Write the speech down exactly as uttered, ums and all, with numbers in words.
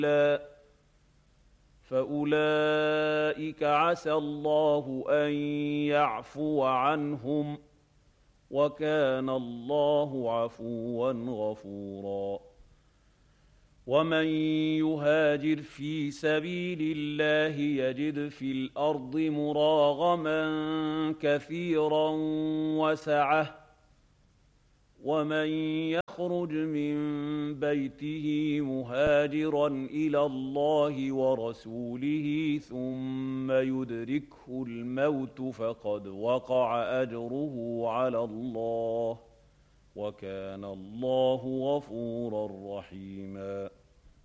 فأولئك عسى الله أن يعفو عنهم، وكان الله عفوا غفورا. ومن يهاجر في سبيل الله يجد في الأرض مراغما كثيرا وسعة، ومن يخرج من بيته مهاجرا إلى الله ورسوله ثم يدركه الموت فقد وقع أجره على الله، وكان الله غفورا رحيما.